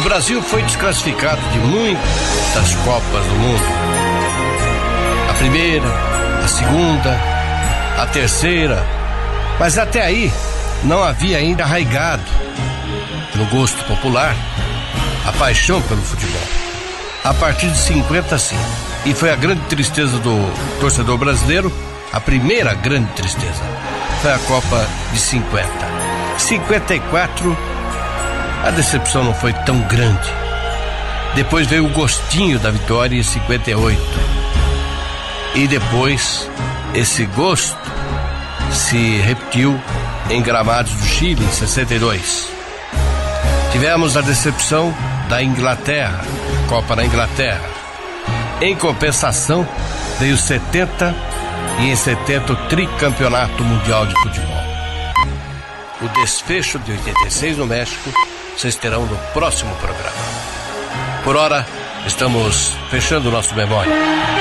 Brasil foi desclassificado de muitas Copas do Mundo. A primeira, a segunda, a terceira, mas até aí não havia ainda arraigado no gosto popular a paixão pelo futebol. A partir de 50, sim. E foi a grande tristeza do torcedor brasileiro, a primeira grande tristeza. Foi a Copa de 50. 54, a decepção não foi tão grande. Depois veio o gostinho da vitória em 58. E depois, esse gosto se repetiu em Gramados do Chile, em 62. Tivemos a decepção da Inglaterra, Copa na Inglaterra. Em compensação, veio 70 e em 70 o tricampeonato mundial de futebol. O desfecho de 86 no México vocês terão no próximo programa. Por hora, estamos fechando o nosso memória.